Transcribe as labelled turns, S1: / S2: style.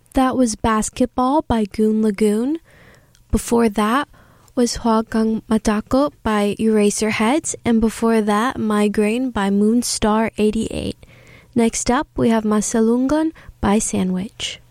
S1: That was Basketball by Goon Lagoon. Before that was Hwagang Matako by Eraserheads, and before that, Migraine by Moonstar 88. Next up, we have Masalungan by Sandwich.